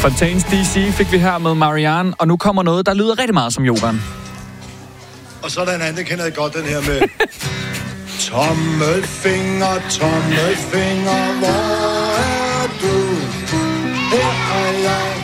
Fontaines DC fik vi her med Marianne, og nu kommer noget, der lyder rigtig meget som Jokeren. Og så er der en anden, kender jeg godt, den her med... Tommelfinger, hvor er du? Her er jeg,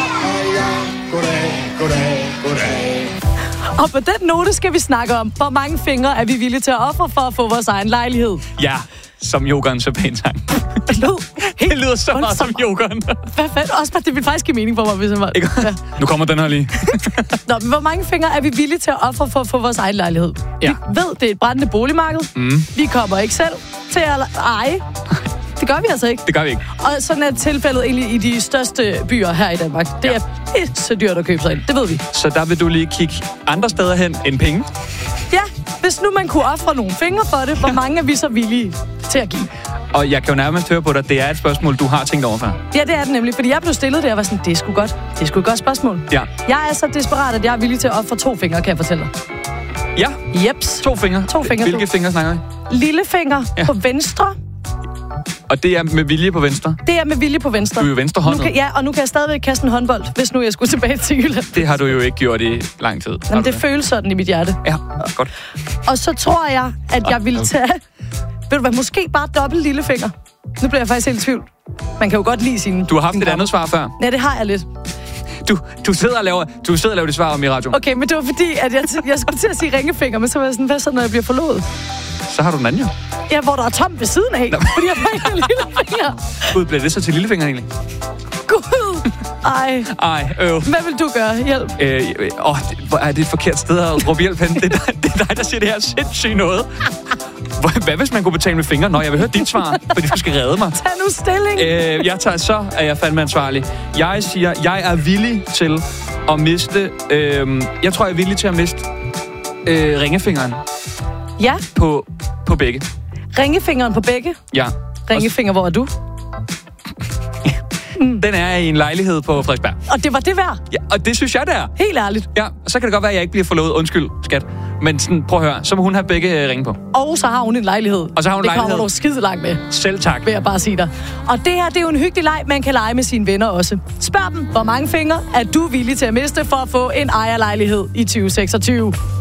goddag. Og på den note skal vi snakke om, hvor mange fingre er vi villige til at ofre for at få vores egen lejlighed. Ja, som Jokeren så pænt sang. Det lyder så meget som Jokeren. Hvad fanden? Også det ville faktisk give mening for mig, hvis han var... Ja. Nu kommer den her lige. Nå, men hvor mange fingre er vi villige til at ofre for at få vores egen lejlighed? Ja. Vi ved, det er et brændende boligmarked. Vi kommer ikke selv til at eje. Det gør vi altså ikke. Det gør vi ikke. Og sådan er tilfældet egentlig i de største byer her i Danmark. Det er så dyrt at købe sig ind. Det ved vi. Så der vil du lige kigge andre steder hen end penge? Ja, hvis nu man kunne ofre nogle fingre for det, hvor mange er vi så villige til at give? Og jeg kan jo nærmest høre på dig, det er et spørgsmål, du har tænkt over før. Ja, det er det nemlig, fordi jeg blev stillet der og var sådan, det er sgu godt. Det er sgu et godt spørgsmål. Ja. Jeg er så desperat, at jeg er villig til at ofre 2 fingre, kan jeg fortælle dig. Ja? Jeps. 2 fingre? 2 fingre. Hvilke fingre snakker vi? Lillefinger på venstre. Og det er med vilje på venstre? Det er med vilje på venstre. Du er jo venstrehåndet. Ja, og nu kan jeg stadigvæk kaste en håndbold, hvis nu jeg skulle tilbage til Jylland. Det har du jo ikke gjort i lang tid. Jamen, det føles sådan i mit hjerte. Ja, godt. Og så tror jeg, at jeg ville tage... Ved du hvad, måske bare dobbelt lillefinger. Nu bliver jeg faktisk helt i tvivl. Man kan jo godt lide sine... Du har haft et andet svar før. Ja, det har jeg lidt. Du sidder og laver det svar om i radioen. Okay, men det var fordi, at jeg skulle til at sige ringefinger, men så var jeg sådan, hvad så, når jeg bliver forlovet? Så har du den anden jo. Ja, hvor der er tomt ved siden af, fordi jeg har en lillefinger. Gud, bliver det så til lillefinger egentlig? Gud! Ej. Hvad vil du gøre? Hjælp. Hvor er det et forkert sted at råbe hjælp hen? Det er dig, der siger det her sindssygt noget. Hvad hvis man kunne betale med fingre? Nå, jeg vil høre dit svar, fordi du skal redde mig. Tag nu stilling. Så er jeg fandme ansvarlig. Jeg siger, jeg er villig til at miste... jeg tror, jeg er villig til at miste ringefingeren. Ja. På begge. Ringefingeren på begge? Ja. Ringefinger, hvor er du? Den er i en lejlighed på Frederiksberg. Og det var det værd? Ja, og det synes jeg, det er. Helt ærligt. Ja, og så kan det godt være, at jeg ikke bliver forlovet. Undskyld, skat. Men sådan, prøv at høre, så må hun have begge ringe på. Og så har hun en lejlighed. Og så har hun en lejlighed. Det kommer du skide langt med. Selv tak. Vil jeg bare sige dig. Og det her, det er jo en hyggelig leg, man kan lege med sine venner også. Spørg dem, hvor mange fingre er du villig til at miste for at få en ejerlejlighed i 2026?